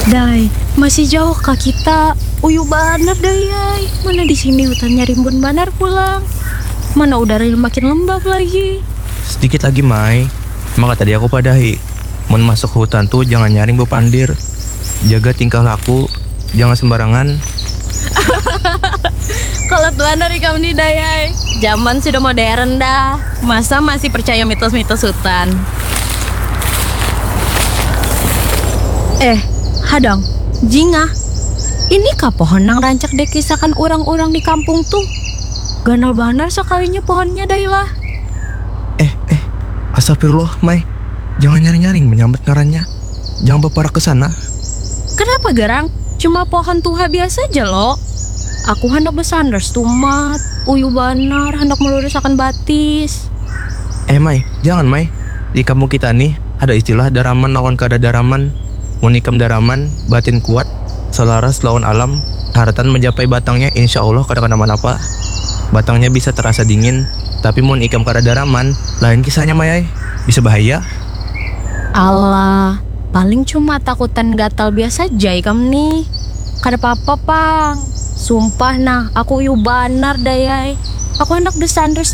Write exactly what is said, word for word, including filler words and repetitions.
Dai, masih jauh kak kita. Uyu banar dayai. Mana di sini hutannya rimbun banar pulang. Mana udaranya makin lembab lagi. Sedikit lagi, Mai. Maka tadi aku padahi. Mun masuk hutan tuh jangan nyaring bu pandir. Jaga tingkah laku, jangan sembarangan. Kalau tuan dari kamu nih dayai. Zaman sudah modern dah. Masa masih percaya mitos-mitos hutan? Eh, hadang, jinga. Ini kah pohon yang rancak dekisahkan orang-orang di kampung tuh? Ganal banar sekalinya pohonnya dailah. Eh, eh, astagfirullah, Mai. Jangan nyaring-nyaring menyambut ngarannya. Jangan berparak ke sana. Kenapa garang? Cuma pohon tuha biasa aja loh. Aku hendak bersanders tumat. Uyu banar hendak meluruskan batis. Eh, Mai, jangan, Mai. Di kampung kita nih ada istilah daraman lawan kada daraman. Munikam daraman, batin kuat, selaras lawan alam, haratan mencapai batangnya insya Allah kada kenapa-napa. Batangnya bisa terasa dingin, tapi mun ikam kada daraman, lain kisahnya Mayai, bisa bahaya. Allah, paling cuma takutan gatal biasa aja ikam nih. Kada apa-apa pang. Sumpah nah, aku uyu banar dayai. Aku hendak bersanders